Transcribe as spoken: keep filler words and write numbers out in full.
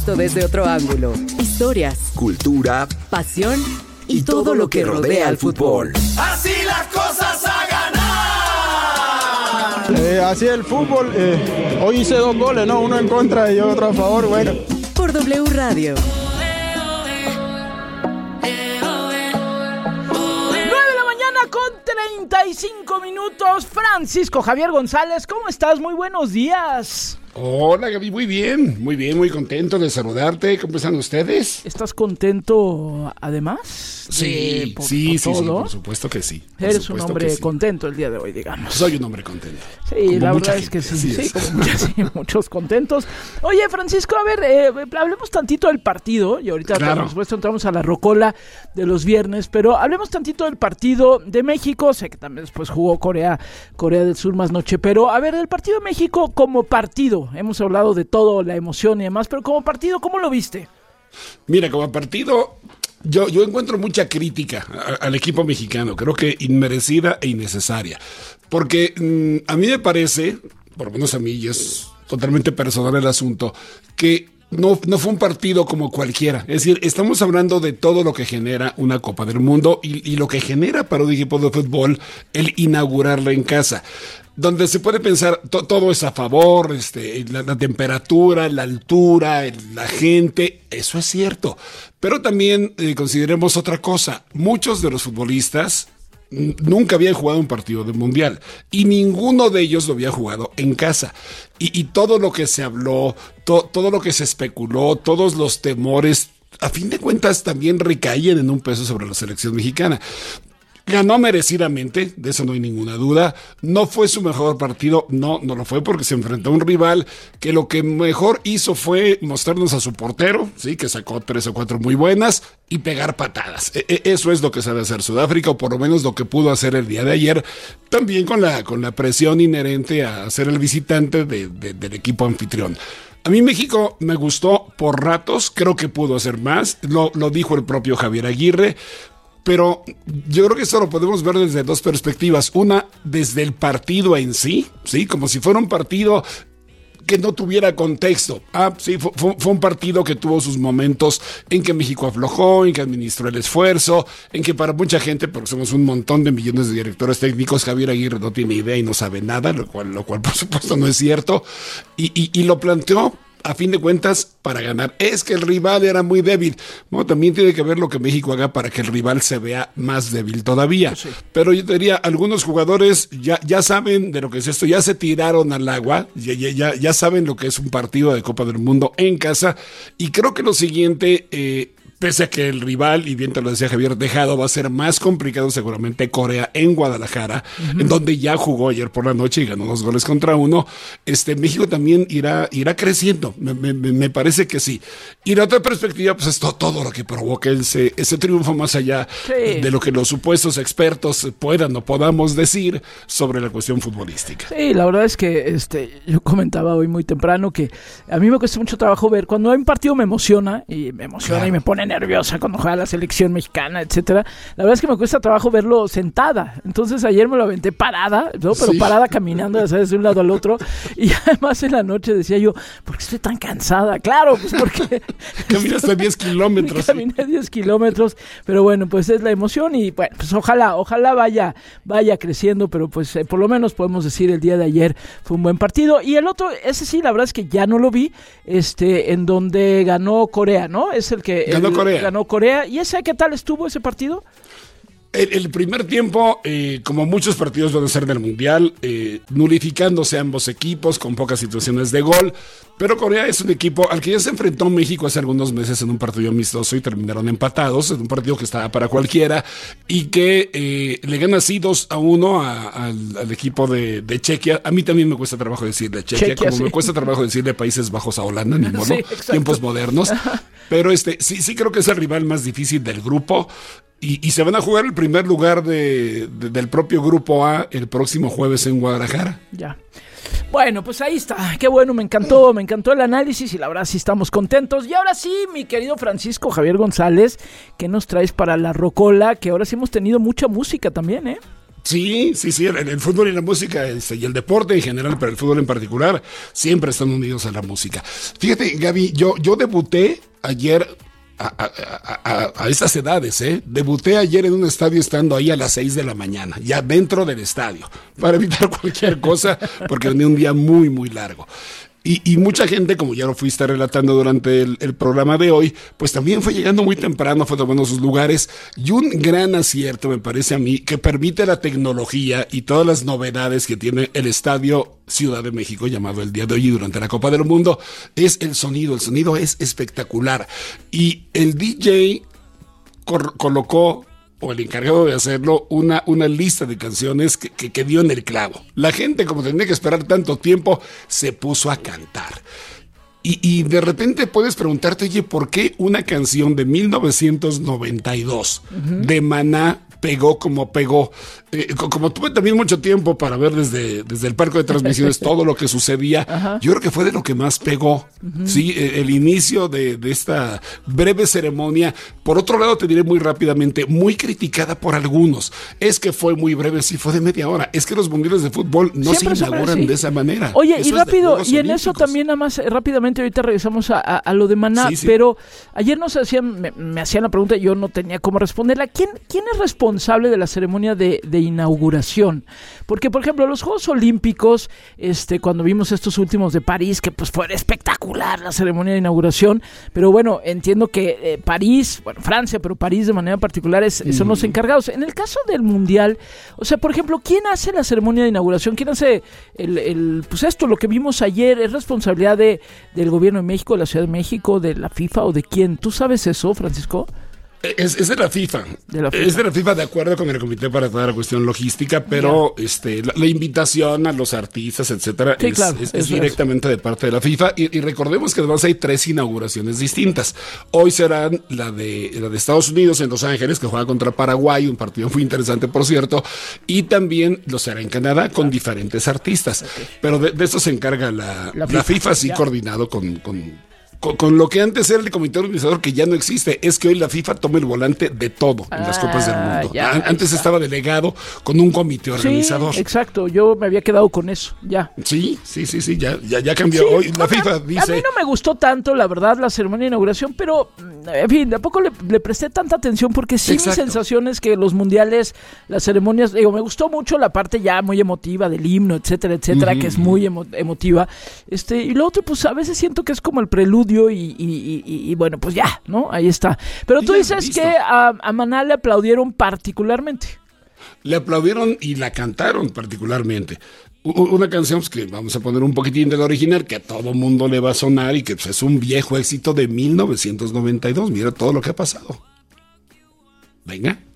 Desde otro ángulo. Historias, cultura, pasión y, y todo, todo lo que rodea al fútbol. Así las cosas a ganar. Eh, así el fútbol. Eh, hoy hice dos goles, ¿no? Uno en contra y otro a favor. Bueno. Por W Radio. treinta y cinco minutos. Francisco Javier González, ¿cómo estás? Muy buenos días. Hola Gaby, muy bien, muy bien, muy contento de saludarte. ¿Cómo están ustedes? ¿Estás contento además? Sí, de, por, sí, por sí, todo? sí, por supuesto que sí. Eres un hombre sí. contento el día de hoy, digamos. Soy un hombre contento. Sí, como la verdad gente, es que sí, sí, sí, es. como muchos, sí, muchos contentos. Oye, Francisco, a ver, eh, hablemos tantito del partido, y ahorita Claro. por supuesto entramos a la rocola de los viernes, pero hablemos tantito del partido de México. Sé que también después jugó Corea, Corea del Sur más noche, pero a ver, el partido de México como partido, hemos hablado de todo, la emoción y demás, pero como partido, ¿cómo lo viste? Mira, como partido, yo, yo encuentro mucha crítica a, al equipo mexicano, creo que inmerecida e innecesaria, porque mmm, a mí me parece, por lo menos a mí, y es totalmente personal el asunto, que No, no fue un partido como cualquiera. Es decir, estamos hablando de todo lo que genera una Copa del Mundo y, y lo que genera para un equipo de fútbol el inaugurarla en casa, donde se puede pensar to, todo es a favor, este, la, la temperatura, la altura, el, la gente, eso es cierto. Pero también eh, consideremos otra cosa. Muchos de los futbolistas nunca habían jugado un partido de mundial y ninguno de ellos lo había jugado en casa. Y, y todo lo que se habló, to, todo lo que se especuló, todos los temores, a fin de cuentas también recaían en un peso sobre la selección mexicana. Ganó merecidamente, de eso no hay ninguna duda. No fue su mejor partido, no, no lo fue porque se enfrentó a un rival que lo que mejor hizo fue mostrarnos a su portero, sí, que sacó tres o cuatro muy buenas y pegar patadas. E- eso es lo que sabe hacer Sudáfrica, o por lo menos lo que pudo hacer el día de ayer, también con la, con la presión inherente a ser el visitante de, de, del equipo anfitrión. A mí México me gustó por ratos, creo que pudo hacer más, lo, lo dijo el propio Javier Aguirre. Pero yo creo que esto lo podemos ver desde dos perspectivas. Una, desde el partido en sí, ¿sí? Como si fuera un partido que no tuviera contexto. Ah, sí, fue, fue un partido que tuvo sus momentos en que México aflojó, en que administró el esfuerzo, en que para mucha gente, porque somos un montón de millones de directores técnicos, Javier Aguirre no tiene idea y no sabe nada, lo cual, lo cual por supuesto no es cierto, y, y, y lo planteó a fin de cuentas para ganar. Es que el rival era muy débil. Bueno, también tiene que ver lo que México haga para que el rival se vea más débil todavía. Sí. Pero yo te diría, algunos jugadores ya, ya saben de lo que es esto, ya se tiraron al agua, ya, ya, ya saben lo que es un partido de Copa del Mundo en casa, y creo que lo siguiente, eh, pese a que el rival, y bien te lo decía Javier Tejado, va a ser más complicado seguramente Corea en Guadalajara, uh-huh. en donde ya jugó ayer por la noche y ganó dos goles contra uno. Este, México también irá, irá creciendo, me, me, me parece que sí. Y la otra perspectiva, pues es todo, todo lo que provoca ese, ese triunfo, más allá sí. de lo que los supuestos expertos puedan o podamos decir sobre la cuestión futbolística. Sí, la verdad es que este, yo comentaba hoy muy temprano que a mí me cuesta mucho trabajo ver, cuando hay un partido me emociona, y me emociona claro. y me pone nerviosa cuando juega la selección mexicana, etcétera. La verdad es que me cuesta trabajo verlo sentada. Entonces ayer me lo aventé parada, ¿no? Pero sí. parada caminando, ¿sabes? De un lado al otro. Y además en la noche decía yo, ¿por qué estoy tan cansada? Claro, pues porque caminaste diez kilómetros. Caminé sí. diez kilómetros, pero bueno, pues es la emoción y bueno, pues ojalá, ojalá vaya, vaya creciendo, pero pues eh, por lo menos podemos decir el día de ayer fue un buen partido. Y el otro, ese sí, la verdad es que ya no lo vi, este, en donde ganó Corea, ¿no? Es el que ganó el, Corea. Ganó Corea. ¿Y ese qué tal estuvo ese partido? El, el primer tiempo, eh, como muchos partidos van a ser del Mundial, eh, nulificándose ambos equipos con pocas situaciones de gol, pero Corea es un equipo al que ya se enfrentó México hace algunos meses en un partido amistoso y terminaron empatados, en un partido que estaba para cualquiera, y que eh, le gana así dos a uno a, a, al, al equipo de, de Chequia. A mí también me cuesta trabajo decirle Chequia, Chequia como sí. me cuesta trabajo decirle Países Bajos a Holanda, ni modo, sí, tiempos modernos, pero este sí, sí creo que es el rival más difícil del grupo. Y, y se van a jugar el primer lugar de, de, del propio Grupo A el próximo jueves en Guadalajara. Ya. Bueno, pues ahí está. Qué bueno, me encantó, me encantó el análisis y la verdad sí estamos contentos. Y ahora sí, mi querido Francisco Javier González, ¿qué nos traes para la rocola? Que ahora sí hemos tenido mucha música también, ¿eh? Sí, sí, sí, el, el fútbol y la música este, y el deporte en general, pero el fútbol en particular, siempre están unidos a la música. Fíjate, Gaby, yo, yo debuté ayer a, a, a, a esas edades, ¿eh? Debuté ayer en un estadio estando ahí a las seis de la mañana, ya dentro del estadio, para evitar cualquier cosa, porque venía un día muy, muy largo. Y, y mucha gente, como ya lo fuiste relatando durante el, el programa de hoy, pues también fue llegando muy temprano, fue tomando sus lugares. Y un gran acierto, me parece a mí, que permite la tecnología y todas las novedades que tiene el Estadio Ciudad de México, llamado el día de hoy y durante la Copa del Mundo, es el sonido. El sonido es espectacular. Y el D J cor- colocó... o el encargado de hacerlo, una, una lista de canciones que, que, que dio en el clavo. La gente, como tenía que esperar tanto tiempo, se puso a cantar. Y, y de repente puedes preguntarte, oye, ¿por qué una canción de mil novecientos noventa y dos uh-huh. de Maná pegó como pegó? Eh, como tuve también mucho tiempo para ver desde, desde el parque de transmisiones todo lo que sucedía, uh-huh. yo creo que fue de lo que más pegó, uh-huh. ¿sí? El, el inicio de, de esta breve ceremonia. Por otro lado, te diré muy rápidamente, muy criticada por algunos. Es que fue muy breve, sí, fue de media hora. Es que los mundiales de fútbol no Siempre se inauguran sí. de esa manera. Oye, eso y rápido, y en olímpicos. Eso también, nada más, rápidamente, ahorita regresamos a, a, a lo de Maná, sí, sí. pero ayer nos hacían, me, me hacían la pregunta y yo no tenía cómo responderla. ¿Quién, quién es responsable de la ceremonia de, de inauguración? Porque, por ejemplo, los Juegos Olímpicos, este, cuando vimos estos últimos de París, que pues fue espectacular la ceremonia de inauguración, pero bueno, entiendo que eh, París, bueno, Francia, pero París de manera particular es, mm. son los encargados. En el caso del Mundial, o sea, por ejemplo, ¿quién hace la ceremonia de inauguración? ¿Quién hace el, el pues esto, lo que vimos ayer? ¿Es responsabilidad de, del gobierno de México, de la Ciudad de México, de la FIFA o de quién? ¿Tú sabes eso, Francisco? Es, es de la FIFA. de la FIFA, es de la FIFA de acuerdo con el comité para toda la cuestión logística, pero yeah. este, la, la invitación a los artistas, etcétera, sí, es, claro, es, es directamente es. de parte de la FIFA. Y, y recordemos que además hay tres inauguraciones distintas. Hoy serán la de, la de Estados Unidos en Los Ángeles, que juega contra Paraguay, un partido muy interesante, por cierto, y también lo será en Canadá con claro. diferentes artistas. Okay. Pero de, de eso se encarga la, la FIFA, la FIFA sí, yeah. coordinado con... con Con, con lo que antes era el comité organizador, que ya no existe. Es que hoy la FIFA toma el volante de todo en ah, las Copas del Mundo. Ya, antes estaba delegado con un comité organizador. Sí, exacto, yo me había quedado con eso, ya. Sí, sí, sí, sí, ya, ya, ya cambió. Sí, hoy la FIFA dice... A mí no me gustó tanto, la verdad, la ceremonia de inauguración, pero, en fin, de a poco le, le presté tanta atención porque sí exacto. mi sensación es que los mundiales, las ceremonias, digo, me gustó mucho la parte ya muy emotiva del himno, etcétera, etcétera, uh-huh. que es muy emo, emotiva. Este, y lo otro, pues a veces siento que es como el preludio Y, y, y, y, y bueno, pues ya, ¿no? Ahí está. Pero tú dices que a, a Maná le aplaudieron particularmente. Le aplaudieron y la cantaron particularmente. U- una canción pues, que vamos a poner un poquitín del original, que a todo mundo le va a sonar y que pues, es un viejo éxito de mil novecientos noventa y dos. Mira todo lo que ha pasado. Venga.